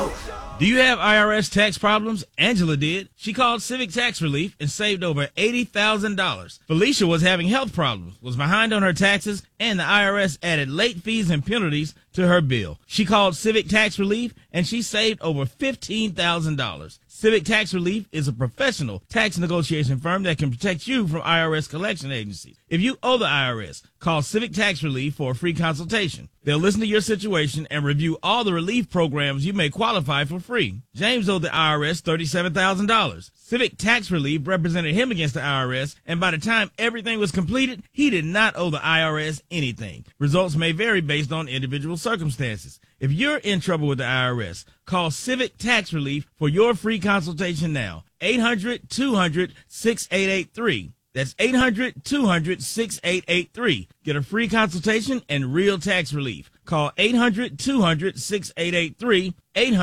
Do you have IRS tax problems? Angela did. She called Civic Tax Relief and saved over $80,000. Felicia was having health problems, was behind on her taxes, and the IRS added late fees and penalties to her bill. She called Civic Tax Relief and she saved over $15,000. Civic Tax Relief is a professional tax negotiation firm that can protect you from IRS collection agencies. If you owe the IRS, call Civic Tax Relief for a free consultation. They'll listen to your situation and review all the relief programs you may qualify for free. James owed the IRS $37,000. Civic Tax Relief represented him against the IRS, and by the time everything was completed, he did not owe the IRS anything. Results may vary based on individual circumstances. If you're in trouble with the IRS, call Civic Tax Relief for your free consultation now. 800-200-6883. That's 800-200-6883. Get a free consultation and real tax relief. Call 800-200-6883.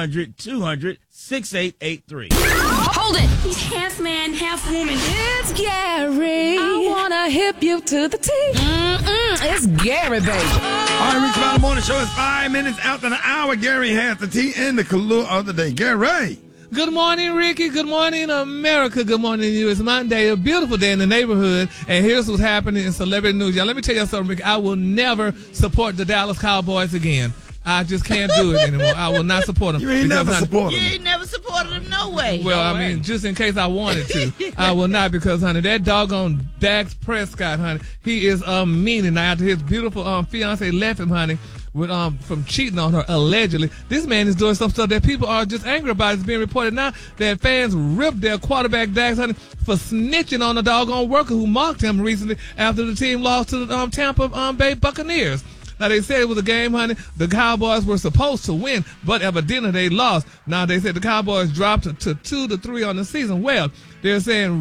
800-200-6883. Hold it! He's half man, half woman. It's Gary. I wanna hip you to the T. It's Gary, baby. All right, Rick Smiley Morning Show is 5 minutes after the hour. Gary has the tea and the color of the day. Gary. Good morning, Ricky. Good morning, America. Good morning to you. It's Monday, a beautiful day in the neighborhood, and here's what's happening in celebrity news. Y'all, let me tell you something, Ricky. I will never support the Dallas Cowboys again. I just can't do it anymore. I will not support them. You ain't never supported them. You ain't never supported them, no way. Well, I mean, just in case I wanted to, I will not because, honey, that doggone Dak Prescott, honey, he is meaning now after his beautiful fiance left him, honey, with from cheating on her allegedly. This man is doing some stuff that people are just angry about. It's being reported now that fans ripped their quarterback Dak, honey, for snitching on a doggone worker who mocked him recently after the team lost to the Tampa Bay Buccaneers. Now, they said it was a game, honey. The Cowboys were supposed to win, but evidently they lost. Now, they said the Cowboys dropped to 2-3 on the season. Well, they're saying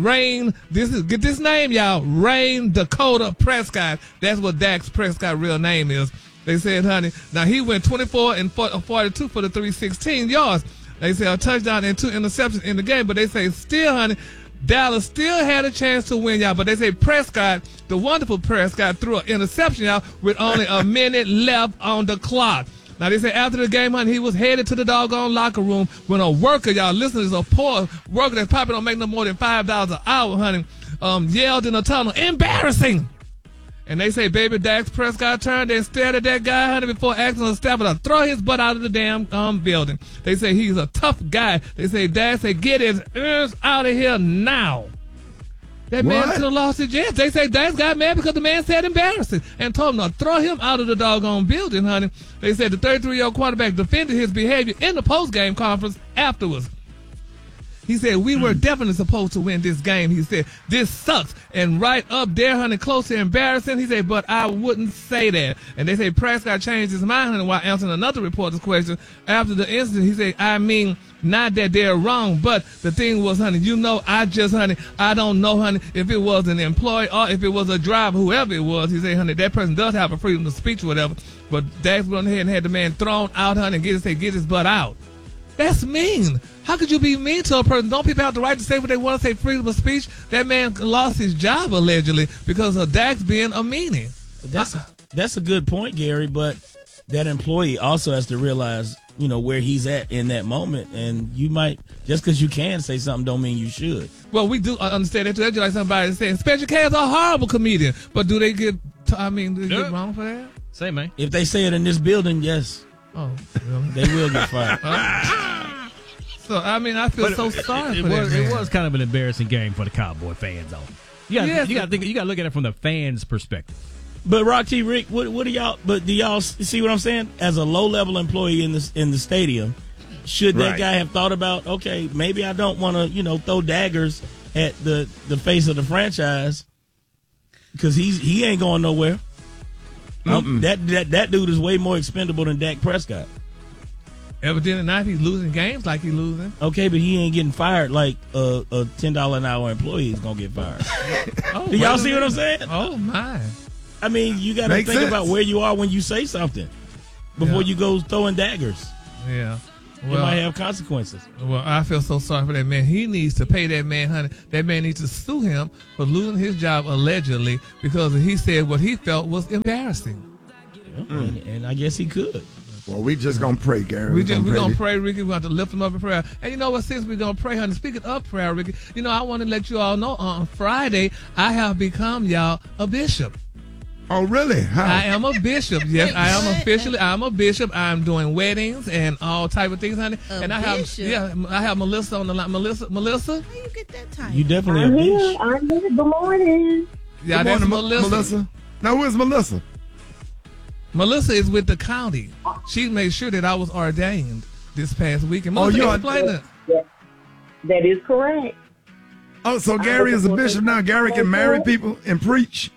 get this name, y'all, Rain Dakota Prescott. That's what Dak Prescott's real name is. They said, honey, now he went 24 and 42 for the 316 yards. They say a touchdown and 2 interceptions in the game, but they say still, honey, Dallas still had a chance to win, y'all, but they say Prescott, the wonderful Prescott, threw an interception, y'all, with only a minute left on the clock. Now, they say after the game, honey, he was headed to the doggone locker room when a worker, y'all, listen, is a poor worker that probably don't make no more than $5 an hour, honey, yelled in the tunnel, embarrassing. And they say baby Dak Prescott turned and stared at that guy, honey, before asking the staffer to throw his butt out of the damn building. They say he's a tough guy. They say Dak say get his ears out of here now. That man could have lost his chance. They say Dak got mad because the man said embarrassing and told him to throw him out of the doggone building, honey. They said the 33-year-old quarterback defended his behavior in the post-game conference afterwards. He said, we were definitely supposed to win this game. He said, this sucks. And right up there, honey, close to embarrassing. He said, but I wouldn't say that. And they say Prescott changed his mind, honey, while answering another reporter's question. After the incident, he said, I mean, not that they're wrong, but the thing was, honey, I don't know, honey, if it was an employee or if it was a driver, whoever it was. He said, honey, that person does have a freedom of speech or whatever. But Dax went ahead and had the man thrown out, honey, and get his butt out. That's mean. How could you be mean to a person? Don't people have the right to say what they want to say, freedom of speech? That man lost his job, allegedly, because of Dax being a meanie. That's a good point, Gary, but that employee also has to realize, where he's at in that moment. And you might, just because you can say something don't mean you should. Well, we do understand that. That's like somebody saying, Spencer K is a horrible comedian. But do they get wrong for that? Say, man. If they say it in this building, yes. Oh, really? They will get fired. So, I feel so sorry for that. It was kind of an embarrassing game for the Cowboy fans, though. You got to look at it from the fans' perspective. But Rock T, Rick, what do y'all? But do y'all see what I'm saying? As a low-level employee in the stadium, should that guy have thought about? Okay, maybe I don't want to throw daggers at the face of the franchise because he ain't going nowhere. That dude is way more expendable than Dak Prescott. Evidently not. He's losing games like he's losing. Okay, but he ain't getting fired like a $10 an hour employee is gonna get fired. Do y'all see what I'm saying? Oh my! I mean, you got to think about where you are when you say something before you go throwing daggers. Yeah. It might have consequences. Well, I feel so sorry for that man. He needs to pay that man, honey. That man needs to sue him for losing his job allegedly because he said what he felt was embarrassing. Yeah, and I guess he could. Well, we just gonna pray, Gary. We're gonna pray, Ricky. We have to lift him up in prayer. And you know what? Since we're gonna pray, honey, speaking of prayer, Ricky, you know I want to let you all know on Friday I have become y'all a bishop. Oh, really? How? I am a bishop. Yes, I am officially. I'm a bishop. I'm doing weddings and all type of things, honey. And I have Melissa on the line. Melissa. How you get that title? You definitely I'm a here. bitch. I'm here. Good morning. Yeah, Good that's morning, Melissa. Now, where's Melissa? Melissa is with the county. She made sure that I was ordained this past week. And Melissa, you are- explain it. That is correct. Oh, so Gary is a bishop now. Gary can marry people and preach.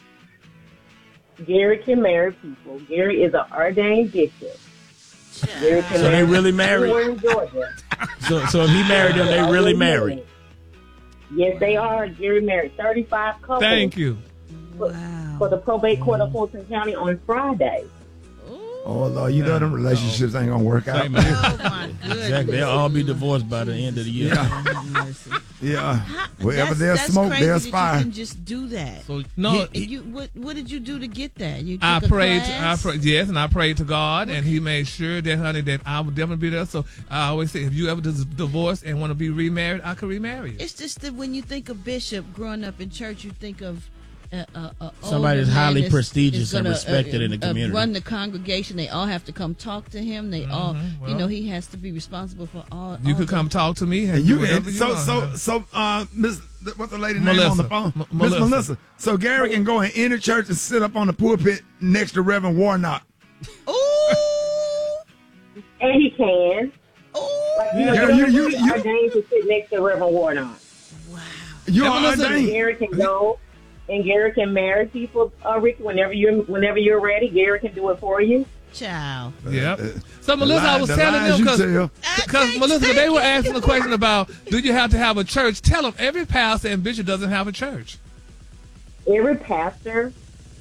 Gary can marry people. Gary is an ordained bishop. Gary can So they really married? We're in Georgia. So if he married them, they really married. Yes, they are. Gary married 35 couples. Thank you. For the probate court of Fulton County on Friday. Oh, Lord, you know them relationships ain't gonna work out. Oh my goodness. Exactly. They'll all be divorced by the end of the year. Yeah. Wherever there's That's smoke, crazy there's that fire. You can just do that. So No, And you, what did you do to get that? You took I a prayed. class? Yes, and I prayed to God, and He made sure that, honey, that I would definitely be there. So I always say, if you ever divorce and want to be remarried, I could remarry you. It's just that when you think of bishop growing up in church, you think of Somebody older that's highly man prestigious is and gonna, respected in the community. Run the congregation. They all have to come talk to him. They all, he has to be responsible for all. You all could the- come talk to me. And And do you whatever you want. Miss, what's the lady name Melissa. on the phone? Miss Melissa. Melissa. So Gary can go in any church and sit up on the pulpit next to Reverend Warnock. Ooh, And he can. Gary, you ordained to sit next to Reverend Warnock. you Yeah, are Melissa, ordained. Gary can go and Gary can marry people, Ricky, whenever you're ready. Gary can do it for you. child. Yep. So Melissa, I was The telling lies them you because tell. Melissa, they were asking a question about, do you have to have a church? Tell them every pastor and bishop doesn't have a church. Every pastor,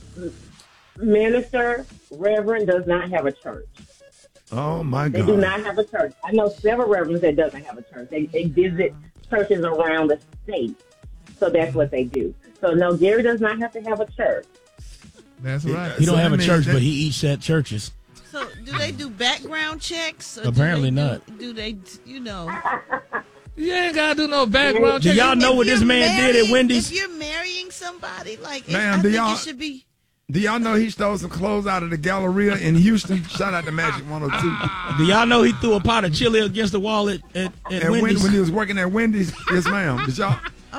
minister, reverend does not have a church. Oh my They God. do not have a church. I know several reverends that doesn't have a church. They visit churches around the state. So that's what they do. So no, Gary does not have to have a church. That's right. He don't So have a that church, means but he eats at churches. So do they do background checks? Or Apparently do they not. Do they, You ain't got to do no background Do check. y'all know If what this you're man did at marrying- Wendy's? If you're marrying somebody, like, Ma'am, I do think y'all- it should be. Do y'all know he stole some clothes out of the Galleria in Houston? Shout out to Magic 102. Do y'all know he threw a pot of chili against the wall at And Wendy's? when he was working at Wendy's, yes, ma'am. Did y'all?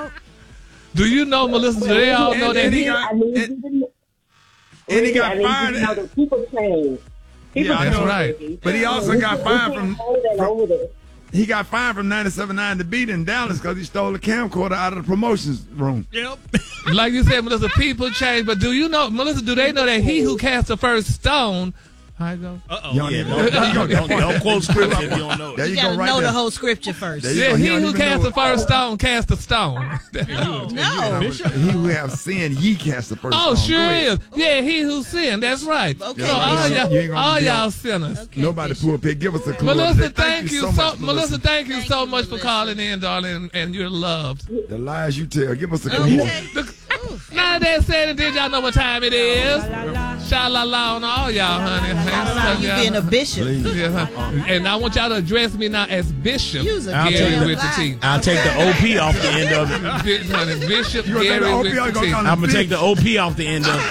Do you know, Melissa, do they all know that And he he got... I need you to know. And he got I need you fired. to know that people change. People Yeah, I That's know. right. But he also got fired from over there. he got fired from 97.9 The Beat in Dallas because he stole a camcorder out of the promotions room. Yep. Like you said, Melissa, people change. But do you know, Melissa, do they know that he who cast the first stone... How you go? Uh-oh. Yeah, don't quote scripture if you don't know There it. You you go, gotta right know there. the whole scripture first. There you Yeah, go. he don't who even cast know the first stone cast the stone. No. He who have sinned, ye cast the first Oh, stone. sure Go ahead. is. Yeah, he who sinned. That's right. Okay. So all You ain't y'all, gonna all be y'all dealt. sinners. Okay, Nobody Bishop. pulpit. Give us a clue. Melissa, today. thank you so much, Melissa, thank you Thank so you, much for Melissa. calling in, darling, and you're loved. The lies you tell. Give us a clue. Okay. Now that said, and did y'all know what time it is? Sha-la-la on all y'all, honey. How you being a bishop? Yeah, huh? And I want y'all to address me now as Bishop You's a I'll Gary take with the T. I'll take the OP off the end of it. Honey, Bishop You gonna take the Gary OP with or you the gonna T. call him I'm gonna take the bitch? OP off the end of it.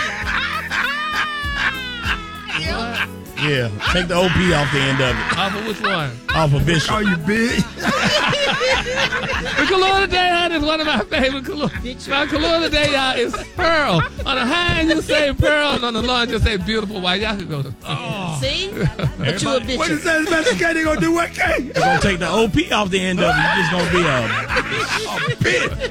Yeah, take the OP off the end of it. Off of which one? Off of Bishop. Call you big. The color today, honey, is one of my favorite colors. My color today, y'all, is pearl. On the high end, you say pearl, and on the low end, you say beautiful white. Y'all can go to. See? But you a What it bishop. says, Mr. K, they gonna do what, K? You're gonna take the OP off the end of it. You're just gonna be a Bitch.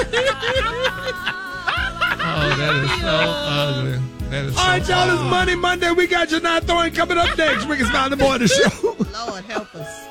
Oh, that is so ugly. That is All right, so y'all, it's ugly. Money Monday. We got Janai Thorne coming up next. Ricky Smiley, the boy of the show. Lord help us.